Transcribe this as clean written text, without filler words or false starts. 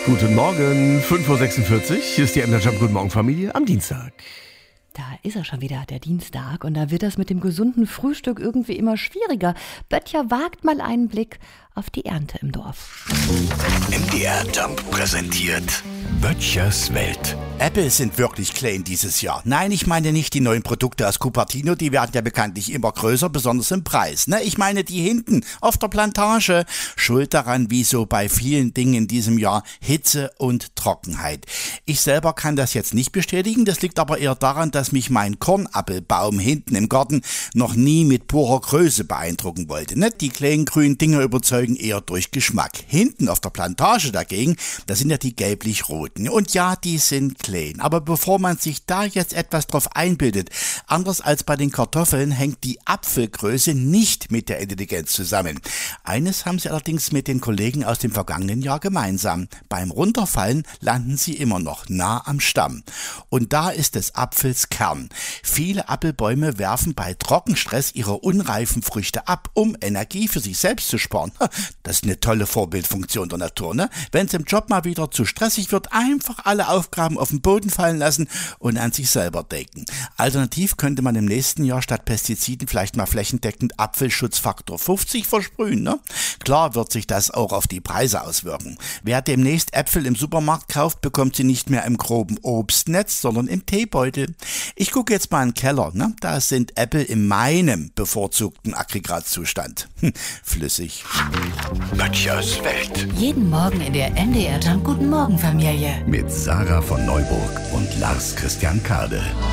Guten Morgen, 5.46 Uhr. Hier ist die MDR Jump. Guten Morgen, Familie, am Dienstag. Da ist er schon wieder, der Dienstag. Und da wird das mit dem gesunden Frühstück irgendwie immer schwieriger. Böttcher wagt mal einen Blick auf die Ernte im Dorf. MDR Jump präsentiert Böttchers Welt. Äpfel sind wirklich klein dieses Jahr. Nein, ich meine nicht die neuen Produkte aus Cupertino, die werden ja bekanntlich immer größer, besonders im Preis. Ne? Ich meine die hinten auf der Plantage. Schuld daran, wie so bei vielen Dingen in diesem Jahr, Hitze und Trockenheit. Ich selber kann das jetzt nicht bestätigen, das liegt aber eher daran, dass mich mein Kornappelbaum hinten im Garten noch nie mit purer Größe beeindrucken wollte. Ne? Die kleinen grünen Dinger überzeugen eher durch Geschmack. Hinten auf der Plantage dagegen, da sind ja die gelblich-roten. Und ja, die sind klein. Aber bevor man sich da jetzt etwas drauf einbildet, anders als bei den Kartoffeln hängt die Apfelgröße nicht mit der Intelligenz zusammen. Eines haben sie allerdings mit den Kollegen aus dem vergangenen Jahr gemeinsam. Beim Runterfallen landen sie immer noch nah am Stamm. Und da ist des Apfels Kern. Viele Apfelbäume werfen bei Trockenstress ihre unreifen Früchte ab, um Energie für sich selbst zu sparen. Das ist eine tolle Vorbildfunktion der Natur, ne? Wenn es im Job mal wieder zu stressig wird, einfach alle Aufgaben auf den Boden fallen lassen und an sich selber denken. Alternativ könnte man im nächsten Jahr statt Pestiziden vielleicht mal flächendeckend Apfelschutzfaktor 50 versprühen, ne? Klar wird sich das auch auf die Preise auswirken. Wer demnächst Äpfel im Supermarkt kauft, bekommt sie nicht mehr im groben Obstnetz, sondern im Teebeutel. Ich gucke jetzt mal in den Keller, ne? Da sind Äpfel in meinem bevorzugten Aggregatzustand. Flüssig. Böttchers Welt. Jeden Morgen in der MDR Jump Guten Morgen Familie. Mit Sarah von Neuburg und Lars Christian Kade.